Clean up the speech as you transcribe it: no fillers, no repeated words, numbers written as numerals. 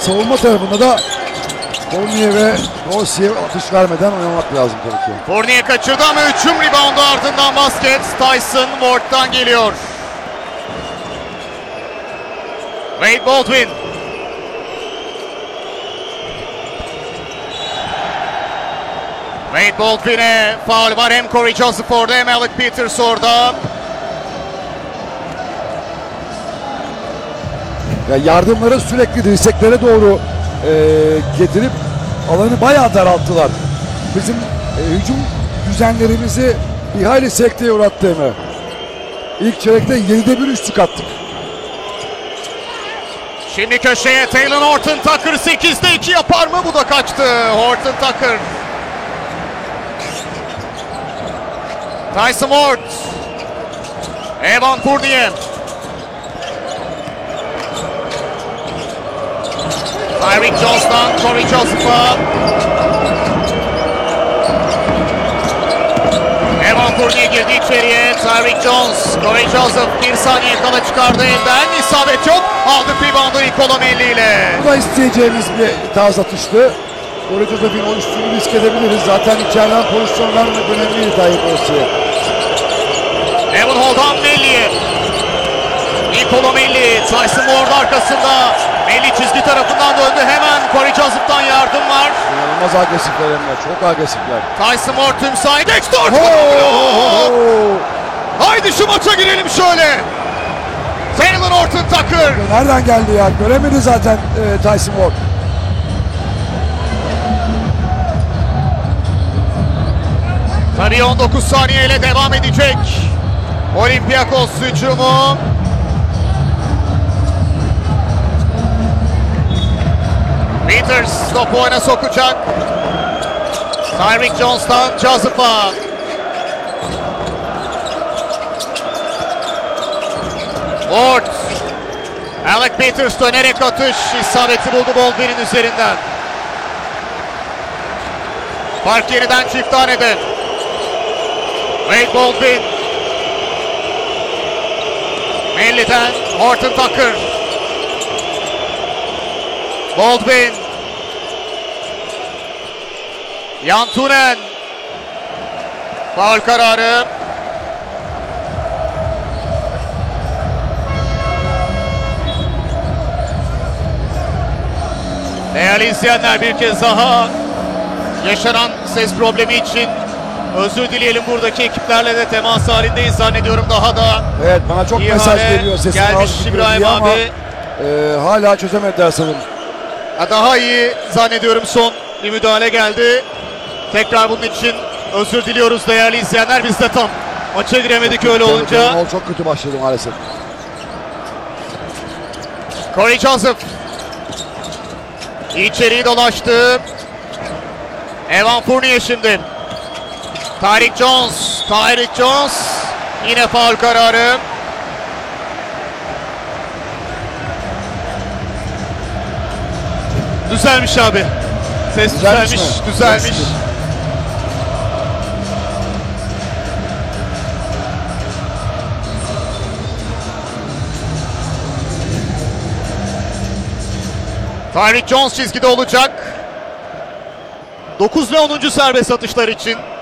savunma tarafında da Fournier ve Rozier atış vermeden oynamak lazım tabii ki. Fournier kaçırdı ama hücum reboundu ardından basket Tyson Ward'dan geliyor. Wade Baldwin. Wade Baldwin'e faul var. Hem Corey Joseph orada hem Alec Peters orada. Ya yardımları sürekli dirseklere doğru getirip alanı bayağı daralttılar. Bizim hücum düzenlerimizi bir hayli sekteye uğrattı Emre. İlk çeyrekte 7'de 1 üçlük attık. Şimdi köşeye Taylor Horton Tucker 8'de 2 yapar mı? Bu da kaçtı. Horton Tucker. Tyson Ward. Evan Fournier. Tyreek Jones'tan Corey Joseph'a. Evan Fournier girdi içeriye. Tyreek Jones, Corey Joseph 1 saniye kala çıkardı elden. İsabet yok. Aldı reboundu Nikola Melli ile. Bu da isteyeceğimiz bir tarz atıştı. Corey Joseph'in o üstünü risk edebiliriz. Zaten içeriden pozisyon vermek önemliydi Tayyip Rozier. Evan Holden Melli'ye. Nikola Melli, Tyson Ward arkasında. Melli çizgi tarafından döndü. Hemen Corey Joseph'tan yardım var. İnanılmaz agresifler Emre. Çok agresifler. Tyson Ward tüm sahip. Extort! Haydi şu maça girelim şöyle. Taylor Horton Tucker. Nereden geldi ya? Göremedi zaten Tyson Ward. Tabii 19 saniyeyle devam edecek. Olympiakos hücumu. Peters topu oyuna sokacak. Tyreek Jones'tan Joseph'a. Ward. Alec Peters dönerek atış. İsabeti buldu Baldwin'in üzerinden. Fark yeniden çift tanede. Wade Baldwin. Melli'den Horton Tucker. Baldwin. Yantunen. Faul kararı. Değerli izleyenler, bir kez daha yaşanan ses problemi için özür dileyelim, buradaki ekiplerle de temas halindeyiz zannediyorum. Daha da Evet, bana çok mesaj geliyor. Sesim gelmiş az gidiyor İbrahim diye ama abi. hala çözemediler sanırım. Daha iyi zannediyorum, son bir müdahale geldi. Tekrar bunun için özür diliyoruz değerli izleyenler. Biz de tam maça giremedik öyle olunca. Çok kötü başladı maalesef. Corey Joseph. İçeriği dolaştı. Evan Fournier şimdi. Tyreek Jones. Yine faul kararı. Düzelmiş abi. Ses düzelmiş. Tyreek Jones çizgide olacak. 9 ve 10. serbest atışlar için